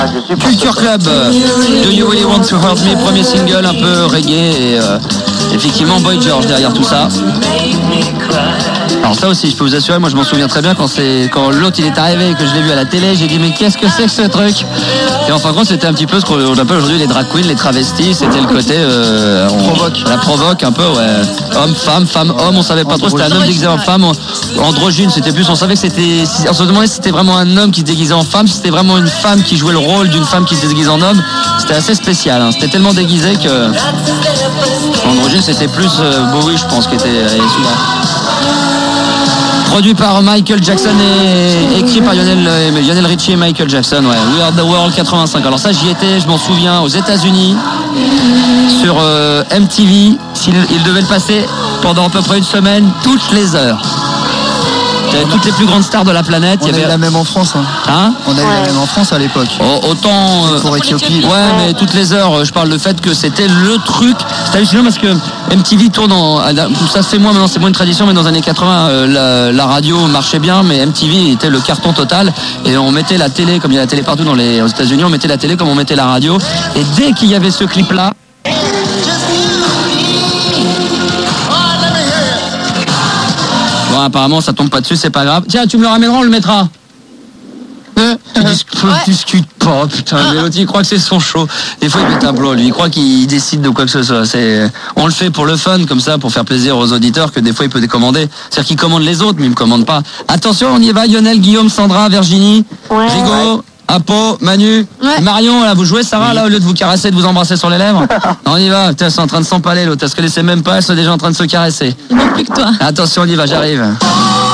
Culture Club, Do You Really Want to Hurt Me, premier single un peu reggae et effectivement Boy George derrière tout ça. Alors ça aussi, je peux vous assurer, moi je m'en souviens très bien quand l'autre il est arrivé et que je l'ai vu à la télé, j'ai dit mais qu'est-ce que c'est que ce truc? Et en fin de compte c'était un petit peu ce qu'on appelle aujourd'hui les drag queens, les travestis, c'était le côté la provoque un peu, ouais. Homme, femme, homme, on savait pas trop, c'était un homme déguisé en femme, androgyne, c'était plus, on savait que c'était, on se demandait si c'était vraiment un homme qui se déguisait en femme, si c'était vraiment une femme qui jouait le rôle d'une femme qui se déguise en homme, c'était assez spécial, hein. C'était tellement déguisé que androgyne c'était plus Bowie je pense qui était celui-là. Produit par Michael Jackson et écrit par Lionel Richie et Michael Jackson, ouais. We Are The World 85. Alors ça j'y étais, je m'en souviens, aux États-Unis sur MTV. Il devait le passer pendant à peu près une semaine, toutes les heures. Toutes les plus grandes stars de la planète. On a eu la même en France. Hein on a eu la même en France à l'époque. Autant pour Éthiopie. Ouais, mais toutes les heures, je parle du fait que c'était le truc. C'est hallucinant parce que MTV tourne ça se fait moins maintenant, c'est moins une tradition, mais dans les années 80, la radio marchait bien, mais MTV était le carton total. Et on mettait la télé, comme il y a la télé partout aux États-Unis, on mettait la télé comme on mettait la radio. Et dès qu'il y avait ce clip-là, bon, apparemment ça tombe pas dessus, c'est pas grave. Tiens, tu me le ramèneras, on le mettra. Discute pas, putain, l'autre il croit que c'est son show. Des fois il pète un plomb, lui, il croit qu'il décide de quoi que ce soit. On le fait pour le fun, comme ça, pour faire plaisir aux auditeurs, que des fois il peut décommander. C'est-à-dire qu'il commande les autres, mais il me commande pas. Attention, on y va, Lionel, Guillaume, Sandra, Virginie, Rigo, Apo, Manu, Marion, là vous jouez Sarah, là au lieu de vous caresser, de vous embrasser sur les lèvres. On y va, putain, c'est en train de s'empaler l'autre, elle se connaissait même pas, elle est déjà en train de se caresser. Il manque plus que toi. Attention, on y va, j'arrive.